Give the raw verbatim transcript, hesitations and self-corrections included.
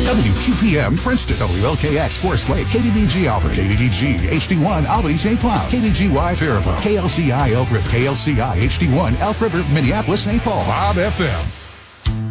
W Q P M, Princeton. W L K X, Forest Lake. K D D G, Albany. K D D G, H D one, Albany, Saint Cloud. K D G Y, Faribault. K L C I, Elk River. K L C I, H D one, Elk River, Minneapolis, Saint Paul. Bob F M.